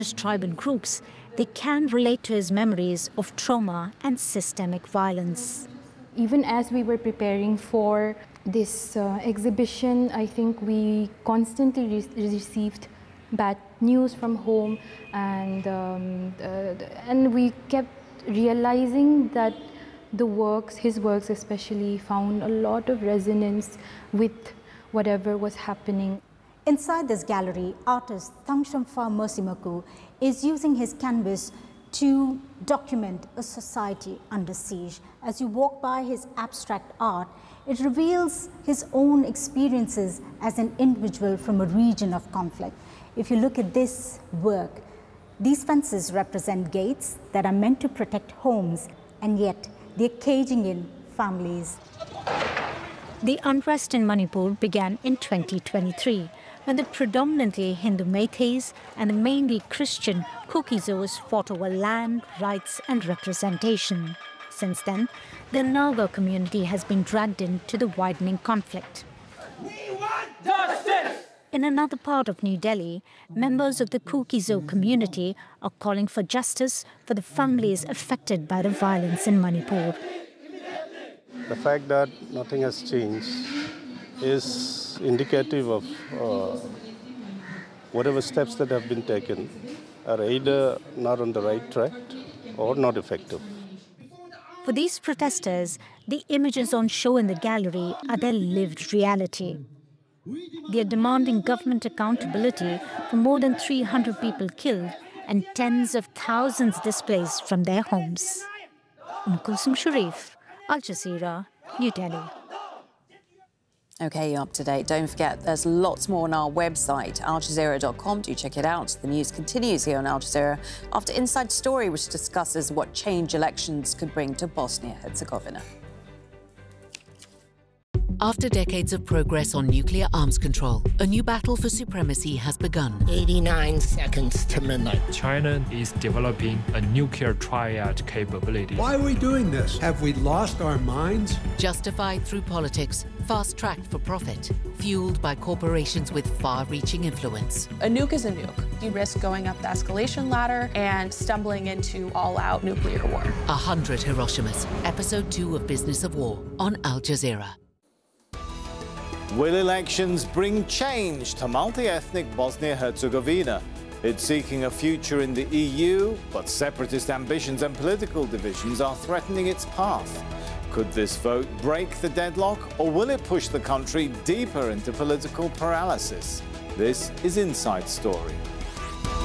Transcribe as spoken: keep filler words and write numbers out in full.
tribal groups, they can relate to his memories of trauma and systemic violence. Even as we were preparing for this uh, exhibition, I think we constantly re received bad news from home, and, um, uh, and we kept realizing that the works, his works especially, found a lot of resonance with whatever was happening. Inside this gallery, artist Thangshamfa Mercimaku is using his canvas to document a society under siege. As you walk by his abstract art, it reveals his own experiences as an individual from a region of conflict. If you look at this work, these fences represent gates that are meant to protect homes, and yet they're caging in families. The unrest in Manipur began in twenty twenty-three, when the predominantly Hindu Meiteis and the mainly Christian Kukizos fought over land, rights and representation. Since then, the Naga community has been dragged into the widening conflict. We want justice! In another part of New Delhi, members of the Kukizo community are calling for justice for the families affected by the violence in Manipur. The fact that nothing has changed is indicative of uh, whatever steps that have been taken are either not on the right track or not effective. For these protesters, the images on show in the gallery are their lived reality. They are demanding government accountability for more than three hundred people killed and tens of thousands displaced from their homes. Umm Kulsum Sharif, Al Jazeera, New Delhi. OK, you're up to date. Don't forget, there's lots more on our website, al jazeera dot com. Do check it out. The news continues here on Al Jazeera after Inside Story, which discusses what change elections could bring to Bosnia-Herzegovina. After decades of progress on nuclear arms control, a new battle for supremacy has begun. eighty-nine seconds to midnight. China is developing a nuclear triad capability. Why are we doing this? Have we lost our minds? Justified through politics, fast-tracked for profit, fueled by corporations with far-reaching influence. A nuke is a nuke. You risk going up the escalation ladder and stumbling into all-out nuclear war. A hundred Hiroshimas, episode two of Business of War on Al Jazeera. Will elections bring change to multi-ethnic Bosnia-Herzegovina? It's seeking a future in the E U, but separatist ambitions and political divisions are threatening its path. Could this vote break the deadlock, or will it push the country deeper into political paralysis? This is Inside Story.